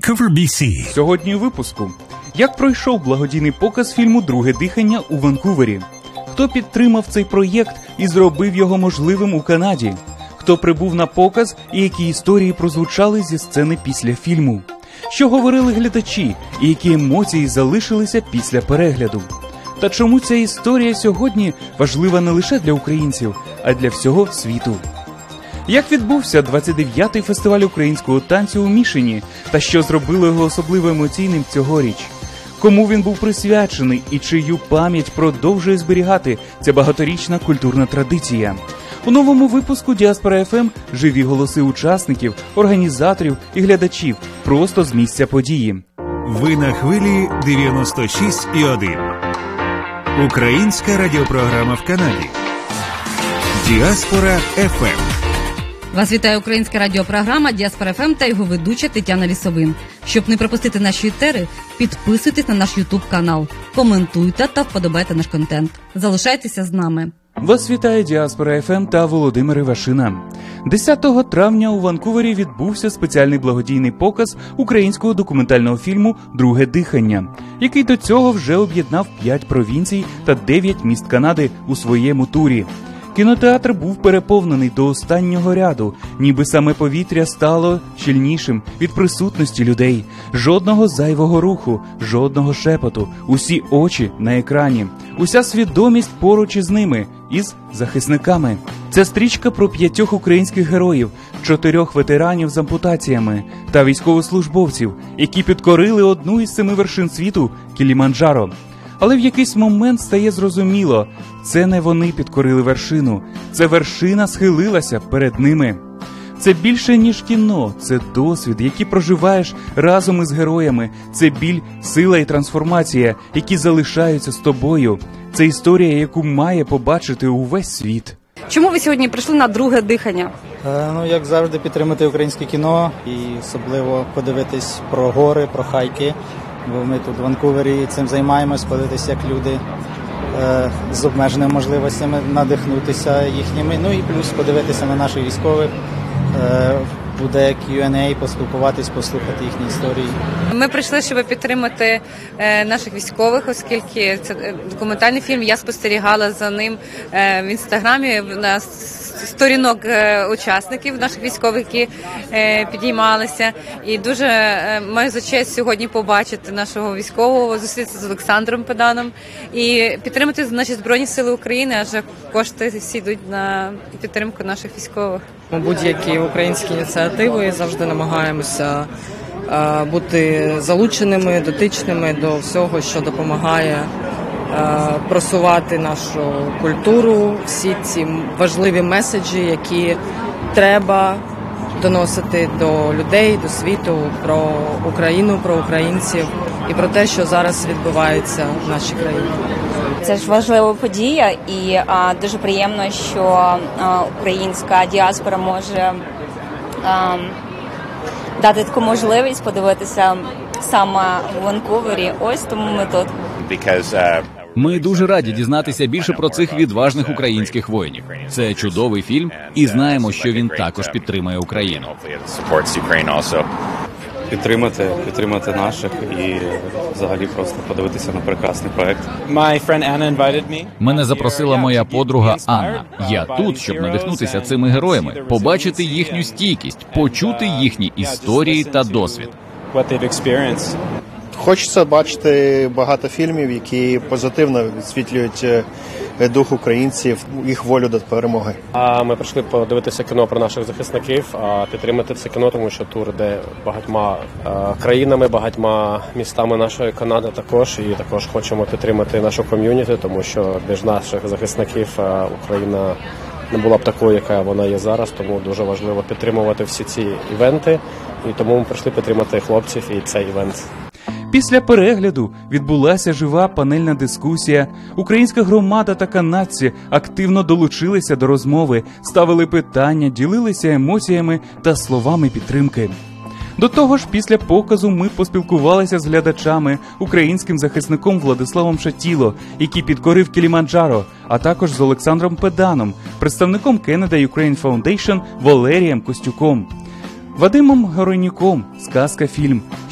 Vancouver, BC. Сьогодні у випуску. Як пройшов благодійний показ фільму «Друге дихання» у Ванкувері? Хто підтримав цей проєкт і зробив його можливим у Канаді? Хто прибув на показ і які історії прозвучали зі сцени після фільму? Що говорили глядачі і які емоції залишилися після перегляду? Та чому ця історія сьогодні важлива не лише для українців, а й для всього світу? Як відбувся 29-й фестиваль українського танцю у Мішені та що зробило його особливо емоційним цьогоріч? Кому він був присвячений і чию пам'ять продовжує зберігати ця багаторічна культурна традиція? У новому випуску «Діаспора ФМ» живі голоси учасників, організаторів і глядачів просто з місця події. Ви на хвилі 96,1. Українська радіопрограма в Канаді. «Діаспора ФМ». Вас вітає українська радіопрограма «Діаспора ФМ» та його ведуча Тетяна Лісовин. Щоб не пропустити наші етери, підписуйтесь на наш YouTube-канал, коментуйте та вподобайте наш контент. Залишайтеся з нами. Вас вітає «Діаспора ФМ» та Володимир Івашина. 10 травня у Ванкувері відбувся спеціальний благодійний показ українського документального фільму «Друге дихання», який до цього вже об'єднав 5 провінцій та 9 міст Канади у своєму турі. Кінотеатр був переповнений до останнього ряду, ніби саме повітря стало щільнішим від присутності людей. Жодного зайвого руху, жодного шепоту, усі очі на екрані, уся свідомість поруч із ними, із захисниками. Це стрічка про 5 українських героїв, 4 ветеранів з ампутаціями та військовослужбовців, які підкорили одну із 7 вершин світу – Кіліманджаро. Але в якийсь момент стає зрозуміло, це не вони підкорили вершину, це вершина схилилася перед ними. Це більше, ніж кіно, це досвід, який проживаєш разом із героями, це біль, сила і трансформація, які залишаються з тобою. Це історія, яку має побачити увесь світ. Чому ви сьогодні прийшли на «Друге дихання»? Як завжди, підтримати українське кіно і особливо подивитись про гори, про хайки. Бо ми тут в Ванкувері цим займаємось, подивитися, як люди з обмеженими можливостями надихнутися їхніми. Ну і плюс подивитися на наших військових. Буде Q&A, поспілкуватись, послухати їхні історії. Ми прийшли, щоб підтримати наших військових, оскільки це документальний фільм. Я спостерігала за ним в інстаграмі на сторінок учасників наших військових, які підіймалися. І дуже маю за честь сьогодні побачити нашого військового, зустрітися з Олександром Педаном і підтримати наші Збройні Сили України, адже кошти всі йдуть на підтримку наших військових. Будь-які українські ініціативи завжди намагаємося бути залученими, дотичними до всього, що допомагає просувати нашу культуру, всі ці важливі меседжі, які треба доносити до людей, до світу, про Україну, про українців і про те, що зараз відбувається в нашій країні. Це ж важлива подія і дуже приємно, що українська діаспора може дати таку можливість подивитися саме в Ванкувері. Ось тому ми тут. Ми дуже раді дізнатися більше про цих відважних українських воїнів. Це чудовий фільм, і знаємо, що він також підтримує Україну. Підтримати наших і взагалі просто подивитися на прекрасний проект. Мене запросила моя подруга Анна. Я тут, щоб надихнутися цими героями, побачити їхню стійкість, почути їхні історії та досвід. Хочеться бачити багато фільмів, які позитивно відсвітлюють дух українців, їх волю до перемоги. Ми прийшли подивитися кіно про наших захисників, підтримати це кіно, тому що тур йде багатьма країнами, багатьма містами нашої Канади також. І також хочемо підтримати нашу ком'юніті, тому що без наших захисників Україна не була б такою, яка вона є зараз. Тому дуже важливо підтримувати всі ці івенти. І тому ми прийшли підтримати хлопців і цей івент. Після перегляду відбулася жива панельна дискусія. Українська громада та канадці активно долучилися до розмови, ставили питання, ділилися емоціями та словами підтримки. До того ж, після показу ми поспілкувалися з глядачами, українським захисником Владиславом Шатіло, який підкорив Кіліманджаро, а також з Олександром Педаном, представником Canada Ukraine Foundation Валерієм Костюком, Вадимом Горонюком з «Казка Фільм»,